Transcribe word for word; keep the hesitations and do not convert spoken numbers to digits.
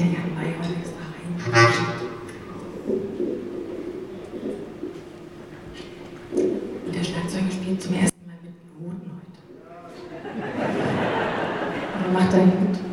der Jan May heute extra reingeschickt. Und der Schlagzeuger spielt zum ersten Mal mit Noten heute. Aber macht er gut.